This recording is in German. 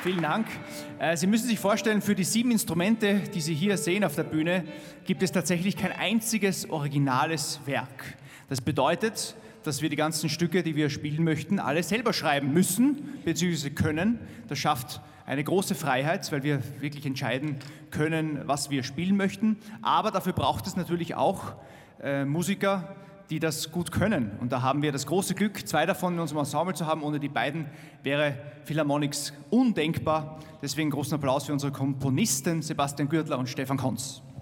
Vielen Dank. Sie müssen sich vorstellen, für die 7 Instrumente, die Sie hier sehen auf der Bühne, gibt es tatsächlich kein einziges originales Werk. Das bedeutet, dass wir die ganzen Stücke, die wir spielen möchten, alle selber schreiben müssen bzw. können. Das schafft eine große Freiheit, weil wir wirklich entscheiden können, was wir spielen möchten. Aber dafür braucht es natürlich auch Musiker, die das gut können. Und da haben wir das große Glück, 2 davon in unserem Ensemble zu haben. Ohne die beiden wäre Philharmonics undenkbar. Deswegen großen Applaus für unsere Komponisten Sebastian Gürtler und Stefan Konz.